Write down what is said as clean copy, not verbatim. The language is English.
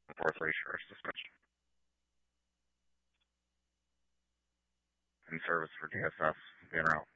4-3 short suspension. In service for GSF, being out.